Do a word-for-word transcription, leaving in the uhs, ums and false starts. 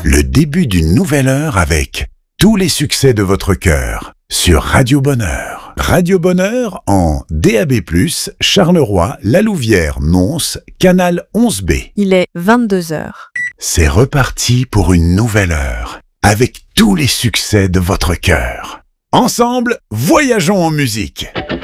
Le début d'une nouvelle heure avec tous les succès de votre cœur sur Radio Bonheur. Radio Bonheur en D A B plus, Charleroi, La Louvière, Mons, Canal onze B. Il est vingt-deux heures. C'est reparti pour une nouvelle heure avec tous les succès de votre cœur. Ensemble, voyageons en musique.